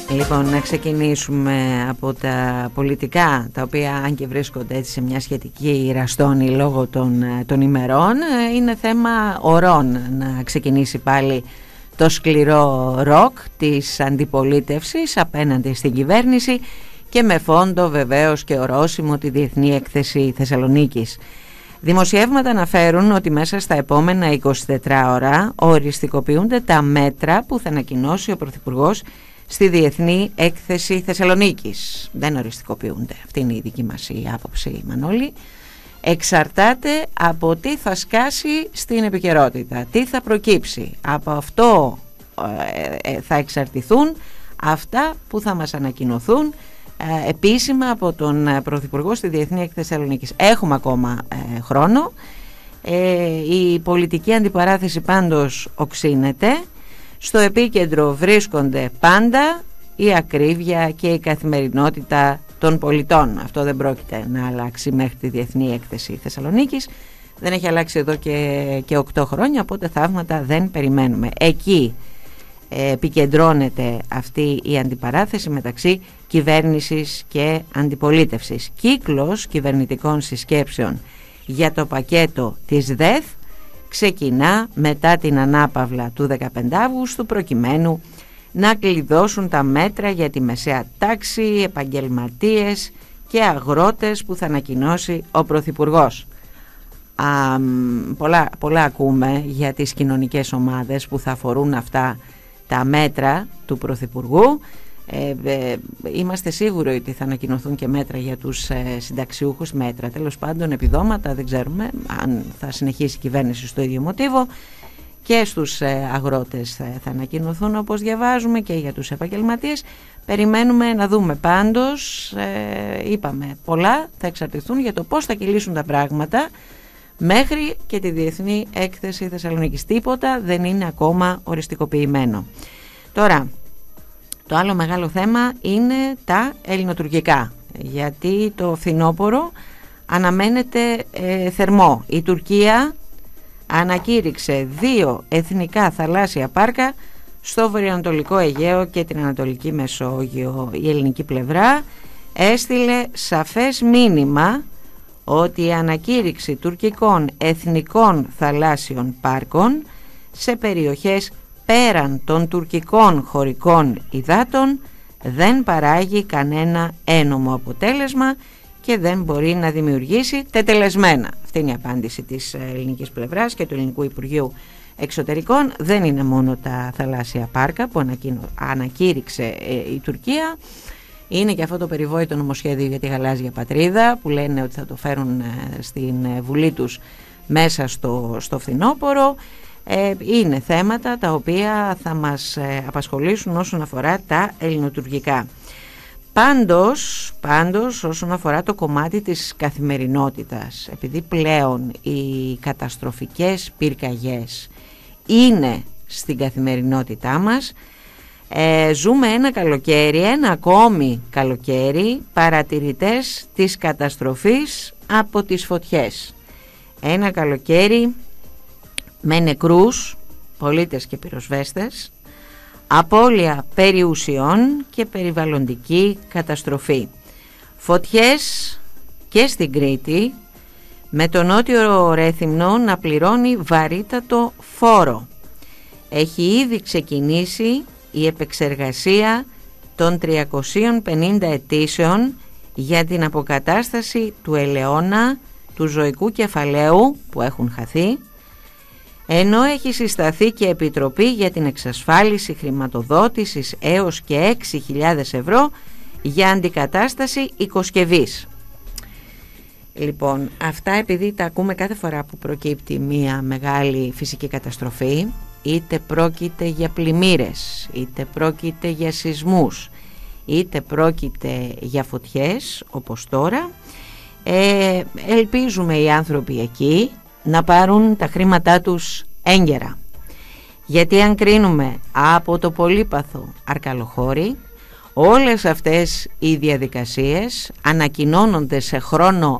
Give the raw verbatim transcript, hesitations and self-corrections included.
Λοιπόν, να ξεκινήσουμε από τα πολιτικά, τα οποία αν και βρίσκονται έτσι σε μια σχετική ραστόνη λόγω των, των ημερών, είναι θέμα ωρών να ξεκινήσει πάλι το σκληρό ροκ της αντιπολίτευσης απέναντι στην κυβέρνηση και με φόντο βεβαίως και ορόσημο τη Διεθνή Έκθεση Θεσσαλονίκης. Δημοσιεύματα αναφέρουν ότι μέσα στα επόμενα εικοσιτέσσερις ώρα οριστικοποιούνται τα μέτρα που θα ανακοινώσει ο Πρωθυπουργός στη Διεθνή Έκθεση Θεσσαλονίκης. Δεν οριστικοποιούνται. Αυτή είναι η δική μας η άποψη, Μανώλη. Εξαρτάται από τι θα σκάσει στην επικαιρότητα, τι θα προκύψει. Από αυτό ε, θα εξαρτηθούν αυτά που θα μας ανακοινωθούν ε, επίσημα από τον Πρωθυπουργό στη Διεθνή Έκθεση Θεσσαλονίκης. Έχουμε ακόμα ε, χρόνο. Ε, η πολιτική αντιπαράθεση πάντως οξύνεται. Στο επίκεντρο βρίσκονται πάντα η ακρίβεια και η καθημερινότητα των πολιτών. Αυτό δεν πρόκειται να αλλάξει μέχρι τη Διεθνή Έκθεση Θεσσαλονίκης. Δεν έχει αλλάξει εδώ και, και οκτώ χρόνια, οπότε θαύματα δεν περιμένουμε. Εκεί ε, επικεντρώνεται αυτή η αντιπαράθεση μεταξύ κυβέρνησης και αντιπολίτευσης. Κύκλος κυβερνητικών συσκέψεων για το πακέτο της ΔΕΘ ξεκινά μετά την ανάπαυλα του δεκαπέντε Αυγούστου προκειμένου να κλειδώσουν τα μέτρα για τη μεσαία τάξη, επαγγελματίες και αγρότες που θα ανακοινώσει ο Πρωθυπουργός. Α, πολλά, πολλά ακούμε για τις κοινωνικές ομάδες που θα αφορούν αυτά τα μέτρα του Πρωθυπουργού. Ε, ε, είμαστε σίγουροι ότι θα ανακοινωθούν και μέτρα για τους ε, συνταξιούχους, μέτρα τέλος πάντων, επιδόματα, δεν ξέρουμε αν θα συνεχίσει η κυβέρνηση στο ίδιο μοτίβο, και στους ε, αγρότες θα, θα ανακοινωθούν όπως διαβάζουμε, και για τους επαγγελματίες. Περιμένουμε να δούμε πάντως, ε, είπαμε πολλά θα εξαρτηθούν για το πώς θα κυλήσουν τα πράγματα μέχρι και τη Διεθνή Έκθεση Θεσσαλονίκης. Τίποτα δεν είναι ακόμα οριστικοποιημένο. Τώρα, το άλλο μεγάλο θέμα είναι τα ελληνοτουρκικά, γιατί το φθινόπωρο αναμένεται ε, θερμό. Η Τουρκία ανακήρυξε δύο εθνικά θαλάσσια πάρκα στο βορειοανατολικό Αιγαίο και την Ανατολική Μεσόγειο. Η ελληνική πλευρά έστειλε σαφές μήνυμα ότι η ανακήρυξη τουρκικών εθνικών θαλάσσιων πάρκων σε περιοχές πέραν των τουρκικών χωρικών υδάτων δεν παράγει κανένα ένομο αποτέλεσμα και δεν μπορεί να δημιουργήσει τετελεσμένα. Αυτή είναι η απάντηση της ελληνικής πλευράς και του Ελληνικού Υπουργείου Εξωτερικών. Δεν είναι μόνο τα θαλάσσια πάρκα που ανακήρυξε η Τουρκία, είναι και αυτό το περιβόητο νομοσχέδιο για τη γαλάζια πατρίδα που λένε ότι θα το φέρουν στην Βουλή τους μέσα στο, στο φθινόπωρο. Είναι θέματα τα οποία θα μας απασχολήσουν όσον αφορά τα ελληνοτουρκικά. Πάντως, πάντως όσον αφορά το κομμάτι της καθημερινότητας, επειδή πλέον οι καταστροφικές πυρκαγιές είναι στην καθημερινότητά μας, ε, ζούμε ένα καλοκαίρι, ένα ακόμη καλοκαίρι παρατηρητές της καταστροφής από τις φωτιές. Ένα καλοκαίρι με νεκρούς, πολίτες και πυροσβέστες, απώλεια περιουσιών και περιβαλλοντική καταστροφή. Φωτιές και στην Κρήτη, με το νότιο Ρέθυμνο να πληρώνει βαρύτατο φόρο. Έχει ήδη ξεκινήσει η επεξεργασία των τριακοσίων πενήντα αιτήσεων για την αποκατάσταση του ελαιώνα, του ζωικού κεφαλαίου που έχουν χαθεί, ενώ έχει συσταθεί και επιτροπή για την εξασφάλιση χρηματοδότησης έως και έξι χιλιάδες ευρώ για αντικατάσταση οικοσκευής. Λοιπόν, αυτά επειδή τα ακούμε κάθε φορά που προκύπτει μια μεγάλη φυσική καταστροφή, είτε πρόκειται για πλημμύρες, είτε πρόκειται για σεισμούς, είτε πρόκειται για φωτιές όπως τώρα, ε, ελπίζουμε οι άνθρωποι εκεί να πάρουν τα χρήματά τους έγκαιρα. Γιατί αν κρίνουμε από το πολύπαθο Αρκαλοχώρι, όλες αυτές οι διαδικασίες ανακοινώνονται σε χρόνο